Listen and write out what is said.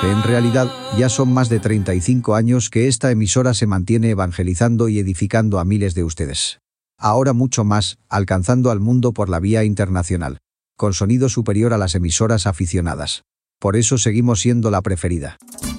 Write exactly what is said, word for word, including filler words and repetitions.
En realidad, ya son más de treinta y cinco años que esta emisora se mantiene evangelizando y edificando a miles de ustedes. Ahora mucho más, alcanzando al mundo por la vía internacional, con sonido superior a las emisoras aficionadas. Por eso seguimos siendo la preferida.